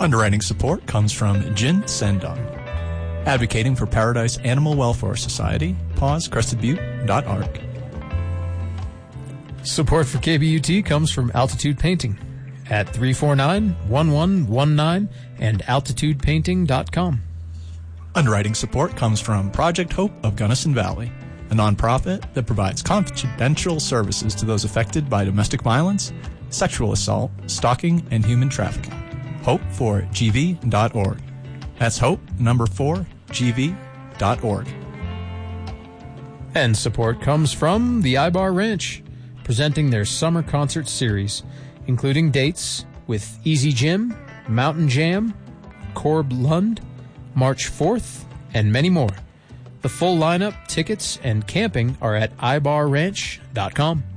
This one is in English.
Underwriting support comes from Jin Sendong. Advocating for Paradise Animal Welfare Society, paws.crestedbutte.org. Support for KBUT comes from Altitude Painting at 349-1119 and altitudepainting.com. Underwriting support comes from Project Hope of Gunnison Valley, a nonprofit that provides confidential services to those affected by domestic violence, sexual assault, stalking, and human trafficking. Hope4gv.org. That's hope, 4gv.org. And support comes from the Ibar Ranch, presenting their summer concert series, including dates with Easy Gym, Mountain Jam, Corb Lund, March 4th, and many more. The full lineup, tickets, and camping are at ibarranch.com.